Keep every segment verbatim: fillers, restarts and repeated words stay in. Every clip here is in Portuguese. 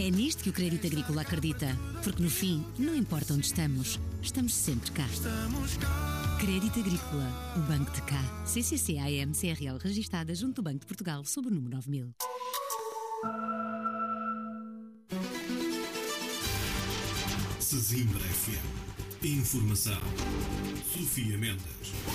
É nisto que o Crédito Agrícola acredita, porque no fim, não importa onde estamos, estamos sempre cá. Crédito Agrícola, o Banco de Cá. C C C A M C R L, registada junto do Banco de Portugal, sob o número nove mil. Sesimbra F M. Informação. Sofia Mendes.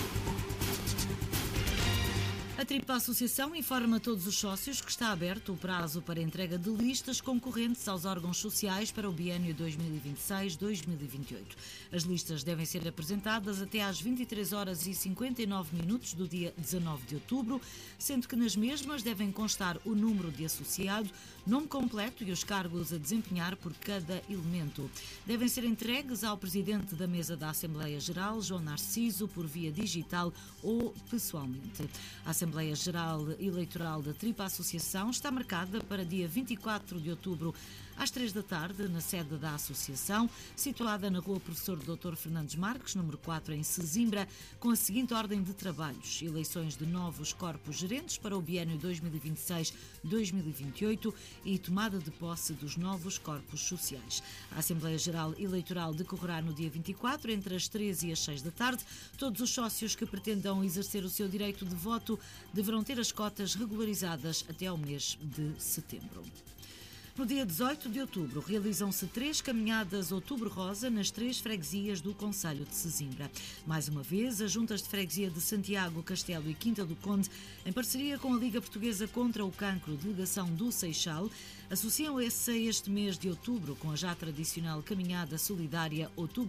A Tripa Associação informa a todos os sócios que está aberto o prazo para entrega de listas concorrentes aos órgãos sociais para o biênio dois mil e vinte e seis a dois mil e vinte e oito. As listas devem ser apresentadas até às vinte e três horas e cinquenta e nove minutos do dia dezanove de outubro, sendo que nas mesmas devem constar o número de associado, nome completo e os cargos a desempenhar por cada elemento. Devem ser entregues ao Presidente da Mesa da Assembleia Geral, João Narciso, por via digital ou pessoalmente. A Assembleia Geral Eleitoral da Tripa Associação está marcada para dia vinte e quatro de outubro, às três da tarde, na sede da Associação, situada na Rua Professor doutor Fernandes Marques, número quatro, em Sesimbra, com a seguinte ordem de trabalhos: eleições de novos corpos gerentes para o biênio dois mil e vinte e seis a dois mil e vinte e oito e tomada de posse dos novos corpos sociais. A Assembleia Geral Eleitoral decorrerá no dia vinte e quatro, entre as três e as seis da tarde. Todos os sócios que pretendam exercer o seu direito de voto deverão ter as cotas regularizadas até ao mês de setembro. No dia dezoito de outubro, realizam-se três caminhadas Outubro Rosa nas três freguesias do concelho de Sesimbra. Mais uma vez, as juntas de freguesia de Santiago, Castelo e Quinta do Conde, em parceria com a Liga Portuguesa contra o Cancro, delegação do Seixal, associam-se a este mês de outubro com a já tradicional caminhada solidária Outubro